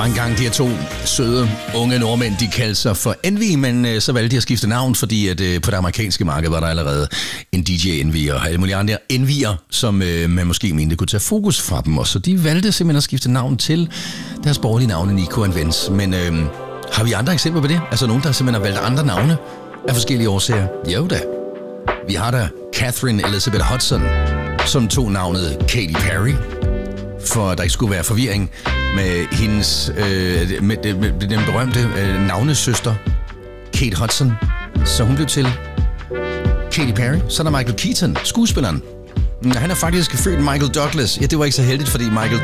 var engang de her to søde, unge nordmænd, de kaldte sig for Envy, men så valgte de at skifte navn, fordi at på det amerikanske marked var der allerede en DJ Envy og alle mulige andre Envyer, som man måske mente kunne tage fokus fra dem. Og så de valgte simpelthen at skifte navn til deres borgerlige navne, Nico and Vince. Men har vi andre eksempler på det? Altså nogen, der simpelthen har valgt andre navne af forskellige årsager? Jo da. Vi har da Catherine Elizabeth Hudson, som tog navnet Katy Perry, for der ikke skulle være forvirring med hendes med den berømte navnesøster Kate Hudson, så hun blev til Katy Perry. Så er der Michael Keaton, skuespilleren. Han er faktisk født Michael Douglas. Ja, det var ikke så heldigt, fordi Michael